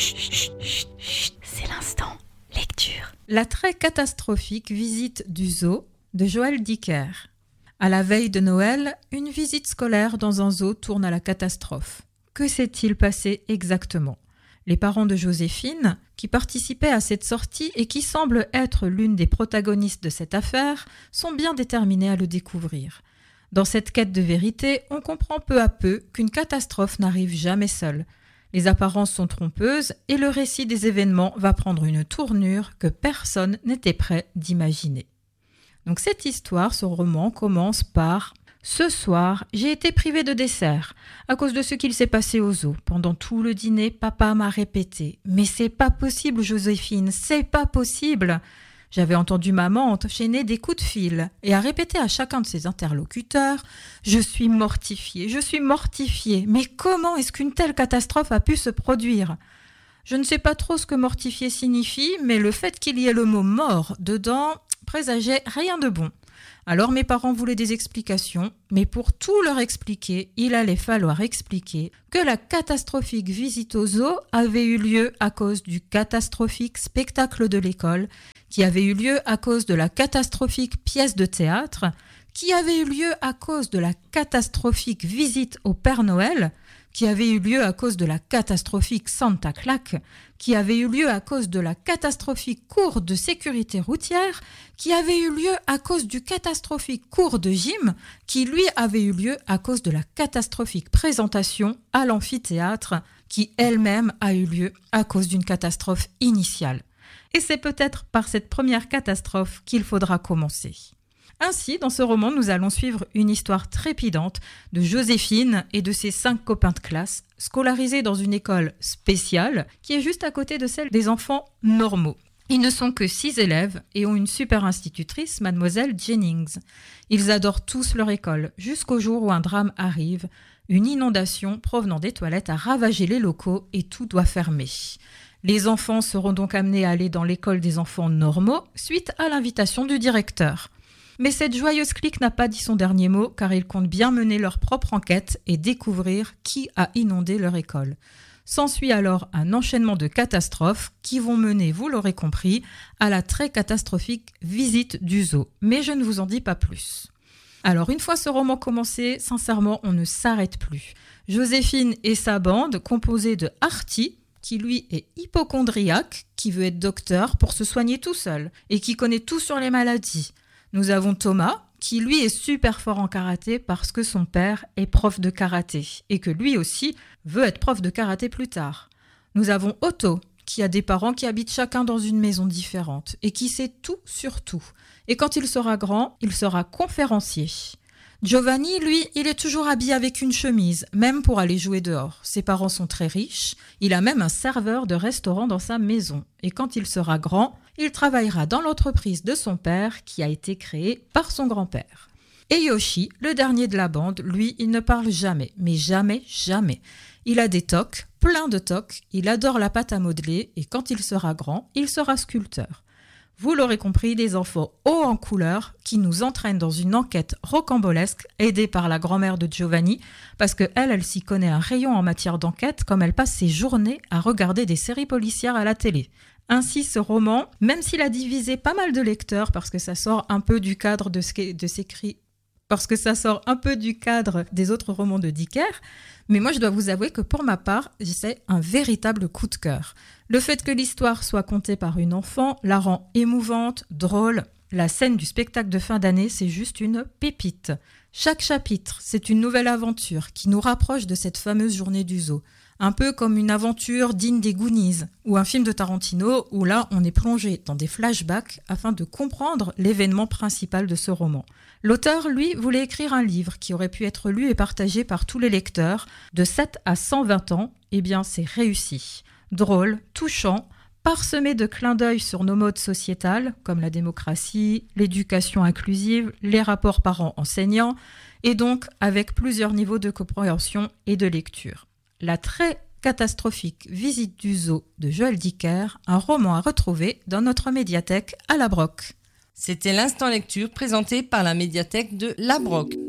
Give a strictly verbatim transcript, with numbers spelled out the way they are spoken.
C'est l'instant lecture. La très catastrophique visite du zoo de Joël Dicker. À la veille de Noël, une visite scolaire dans un zoo tourne à la catastrophe. Que s'est-il passé exactement ? Les parents de Joséphine, qui participaient à cette sortie et qui semblent être l'une des protagonistes de cette affaire, sont bien déterminés à le découvrir. Dans cette quête de vérité, on comprend peu à peu qu'une catastrophe n'arrive jamais seule. Les apparences sont trompeuses et le récit des événements va prendre une tournure que personne n'était prêt d'imaginer. Donc cette histoire, ce roman commence par « Ce soir, j'ai été privée de dessert à cause de ce qu'il s'est passé au zoo. Pendant tout le dîner, papa m'a répété « Mais c'est pas possible, Joséphine, c'est pas possible !» J'avais entendu maman enchaîner des coups de fil et a répété à chacun de ses interlocuteurs « Je suis mortifiée, je suis mortifiée, mais comment est-ce qu'une telle catastrophe a pu se produire ?» Je ne sais pas trop ce que mortifié signifie, mais le fait qu'il y ait le mot « mort » dedans présageait rien de bon. Alors mes parents voulaient des explications, mais pour tout leur expliquer, il allait falloir expliquer que la catastrophique visite au zoo avait eu lieu à cause du catastrophique spectacle de l'école, qui avait eu lieu à cause de la catastrophique pièce de théâtre, qui avait eu lieu à cause de la catastrophique visite au Père Noël, qui avait eu lieu à cause de la catastrophique Santa Claque, qui avait eu lieu à cause de la catastrophique cours de sécurité routière, qui avait eu lieu à cause du catastrophique cours de gym, qui lui avait eu lieu à cause de la catastrophique présentation à l'amphithéâtre, qui elle-même a eu lieu à cause d'une catastrophe initiale. Et c'est peut-être par cette première catastrophe qu'il faudra commencer. Ainsi, dans ce roman, nous allons suivre une histoire trépidante de Joséphine et de ses cinq copains de classe, scolarisés dans une école spéciale qui est juste à côté de celle des enfants normaux. Ils ne sont que six élèves et ont une super institutrice, mademoiselle Jennings. Ils adorent tous leur école, jusqu'au jour où un drame arrive. Une inondation provenant des toilettes a ravagé les locaux et tout doit fermer. Les enfants seront donc amenés à aller dans l'école des enfants normaux suite à l'invitation du directeur. Mais cette joyeuse clique n'a pas dit son dernier mot car ils comptent bien mener leur propre enquête et découvrir qui a inondé leur école. S'ensuit alors un enchaînement de catastrophes qui vont mener, vous l'aurez compris, à la très catastrophique visite du zoo. Mais je ne vous en dis pas plus. Alors une fois ce roman commencé, sincèrement on ne s'arrête plus. Joséphine et sa bande, composée de Artie, qui lui est hypocondriaque, qui veut être docteur pour se soigner tout seul et qui connaît tout sur les maladies. Nous avons Thomas, qui lui est super fort en karaté parce que son père est prof de karaté et que lui aussi veut être prof de karaté plus tard. Nous avons Otto, qui a des parents qui habitent chacun dans une maison différente et qui sait tout sur tout. Et quand il sera grand, il sera conférencier. Giovanni, lui, il est toujours habillé avec une chemise, même pour aller jouer dehors. Ses parents sont très riches, il a même un serveur de restaurant dans sa maison. Et quand il sera grand, il travaillera dans l'entreprise de son père qui a été créée par son grand-père. Et Yoshi, le dernier de la bande, lui, il ne parle jamais, mais jamais, jamais. Il a des tocs, plein de tocs, il adore la pâte à modeler et quand il sera grand, il sera sculpteur. Vous l'aurez compris, des enfants hauts en couleur qui nous entraînent dans une enquête rocambolesque aidée par la grand-mère de Giovanni parce qu'elle, elle s'y connaît un rayon en matière d'enquête comme elle passe ses journées à regarder des séries policières à la télé. Ainsi, ce roman, même s'il a divisé pas mal de lecteurs parce que ça sort un peu du cadre de ce de ses cris, parce que ça sort un peu du cadre des autres romans de Dicker, mais moi je dois vous avouer que pour ma part, c'est un véritable coup de cœur. Le fait que l'histoire soit contée par une enfant la rend émouvante, drôle. La scène du spectacle de fin d'année, c'est juste une pépite. Chaque chapitre, c'est une nouvelle aventure qui nous rapproche de cette fameuse journée du zoo. Un peu comme une aventure digne des Goonies ou un film de Tarantino où là on est plongé dans des flashbacks afin de comprendre l'événement principal de ce roman. L'auteur, lui, voulait écrire un livre qui aurait pu être lu et partagé par tous les lecteurs de sept à cent vingt ans. Eh bien, c'est réussi. Drôle, touchant, parsemé de clins d'œil sur nos modes sociétales comme la démocratie, l'éducation inclusive, les rapports parents-enseignants et donc avec plusieurs niveaux de compréhension et de lecture. La très catastrophique visite du zoo de Joël Dicker, un roman à retrouver dans notre médiathèque à La Broc. C'était l'instant lecture présenté par la médiathèque de La Broc.